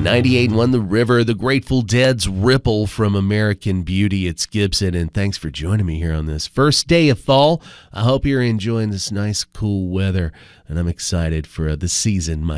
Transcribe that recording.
98.1 The River, the Grateful Dead's Ripple from American Beauty. It's Gibson, and thanks for joining me here on this first day of fall. I hope you're enjoying this nice, cool weather, and I'm excited for the season